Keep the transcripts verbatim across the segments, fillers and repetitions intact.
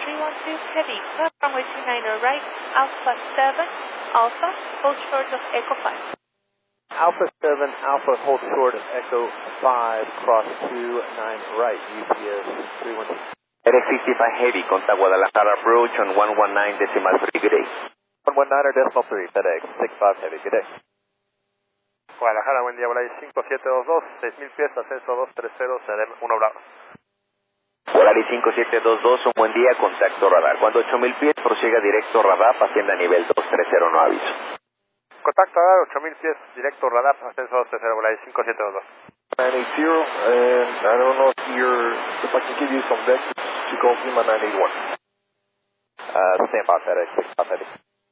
three one two Heavy, runway two niner right, Alpha seven, Alpha, hold short of Echo five. Alpha seven, Alpha, hold short of Echo five, cross two nine right, U P S three one two. F X sixty-five Heavy, contact Guadalajara approach on one one nine decimal three, good day. one one nine decimal three, FedEx sixty-five Heavy, good day. Guadalajara, buen día, Volaris cinco siete dos dos, seis mil pies, ascenso dos tres cero, C D M uno Bravo. Volaris cinco siete dos dos, un buen día, contacto radar. Cuando ocho mil pies, prosiga directo radar, ascienda a nivel dos tres cero, no aviso. Contacto radar, ocho mil pies, directo radar, ascenso dos tres cero, Volaris cinco siete dos dos. nine eight zero, and I don't know if you're, if I can give you some vectors to go Lima nine eight one. Uh, stand by FedEx sixty-five Heavy.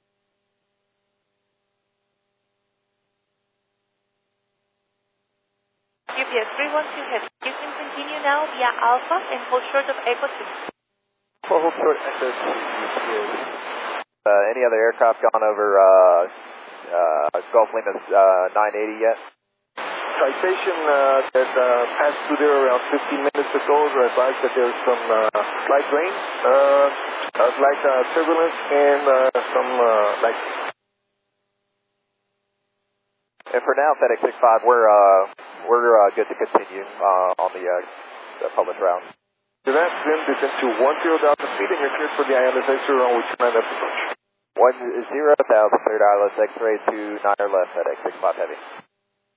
U P S three one two Heavy, you can continue now via Alpha and hold short of Echo two. For hold short Echo two, U P S. Uh, any other aircraft gone over uh, uh, Gulf Lima uh, nine eighty yet? Citation uh, that uh, passed through there around fifteen minutes ago advised that there's some uh, slight rain, uh, uh, slight uh, turbulence, and uh, some uh, light. And for now, FedEx sixty-five, we're uh, we're uh, good to continue uh, on the, uh, the published route. So that's then descend to one zero thousand feet, and you're cleared for the I L S X-ray on which nine left approach. One zero thousand, cleared I L S X-ray to niner left, FedEx sixty-five Heavy.